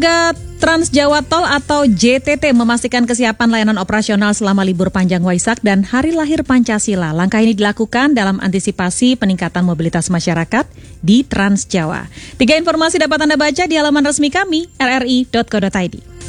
Trans Jawa Tol atau JTT memastikan kesiapan layanan operasional selama libur panjang Waisak dan Hari Lahir Pancasila. Langkah ini dilakukan dalam antisipasi peningkatan mobilitas masyarakat di Trans Jawa. 3 informasi dapat Anda baca di halaman resmi kami, rri.co.id.